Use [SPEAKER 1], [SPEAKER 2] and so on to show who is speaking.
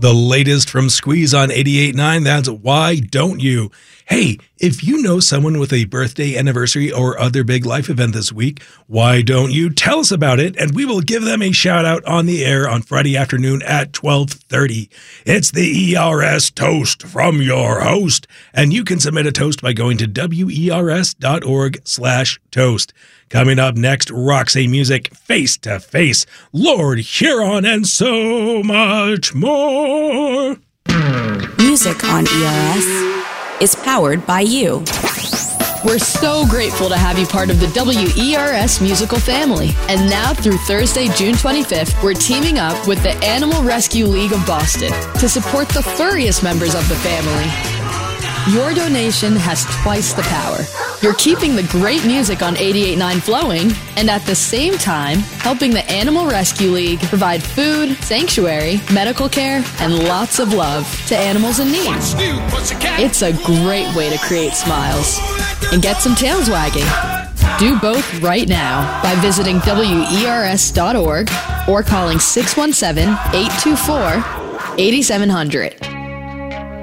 [SPEAKER 1] The latest from Squeeze on 88.9, that's Why Don't You? Hey, if you know someone with a birthday, anniversary, or other big life event this week, why don't you tell us about it, and we will give them a shout out on the air on Friday afternoon at 12:30. It's the ERS Toast from your host, and you can submit a toast by going to wers.org/toast. Coming up next, Roxy Music, Face to Face, Lord Huron, and so much more.
[SPEAKER 2] Music on ERS is powered by you.
[SPEAKER 3] We're so grateful to have you part of the WERS musical family. And now through Thursday, June 25th, we're teaming up with the Animal Rescue League of Boston to support the furriest members of the family. Your donation has twice the power. You're keeping the great music on 88.9 flowing, and at the same time, helping the Animal Rescue League provide food, sanctuary, medical care, and lots of love to animals in need. It's a great way to create smiles and get some tails wagging. Do both right now by visiting WERS.org or calling 617-824-8700.